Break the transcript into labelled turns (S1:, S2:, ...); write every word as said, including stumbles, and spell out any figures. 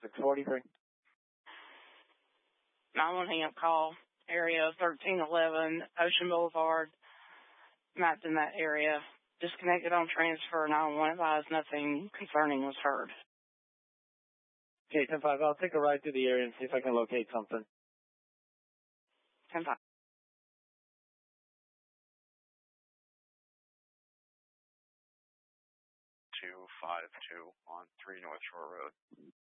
S1: six forty-three.
S2: nine one hang up call, area thirteen eleven, Ocean Boulevard, mapped in that area. Disconnected on transfer, nine one advised nothing concerning was heard.
S1: Okay, ten five, I'll take a ride through the area and see if I can locate something.
S2: ten five.
S3: two five two on three North Shore Road.